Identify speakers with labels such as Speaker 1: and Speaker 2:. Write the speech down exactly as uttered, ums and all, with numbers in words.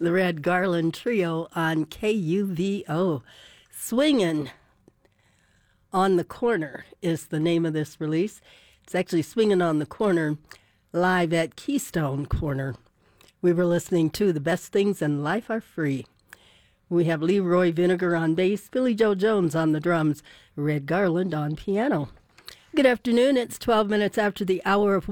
Speaker 1: The Red Garland Trio on K U V O. Swingin' on the Corner is the name of this release. It's actually Swingin' on the Corner live at Keystone Corner. We were listening to The Best Things in Life Are Free. We have Leroy Vinegar on bass, Billy Joe Jones on the drums, Red Garland on piano. Good afternoon. It's twelve minutes after the hour of